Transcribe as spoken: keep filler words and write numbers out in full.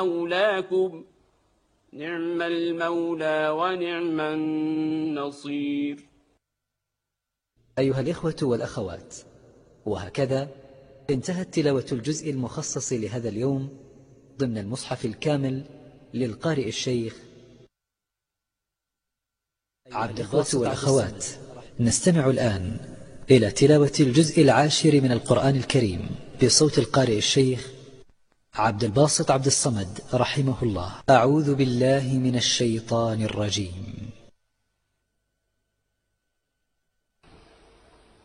مولاكم نعم المولى ونعم النصير. أيها الإخوة والأخوات، وهكذا انتهت تلاوة الجزء المخصص لهذا اليوم ضمن المصحف الكامل للقارئ الشيخ عبد الباسط. والأخوات، نستمع الآن إلى تلاوة الجزء العاشر من القرآن الكريم بصوت القارئ الشيخ عبد الباسط عبد الصمد رحمه الله. أعوذ بالله من الشيطان الرجيم.